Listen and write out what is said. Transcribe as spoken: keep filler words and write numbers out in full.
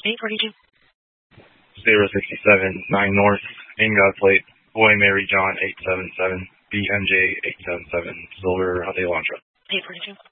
eight forty-two. zero sixty-seven, nine North, Ingot Plate, Boy Mary John eight seven seven, B M J eight seven seven, Silver Hyundai Elantra. eight forty-two.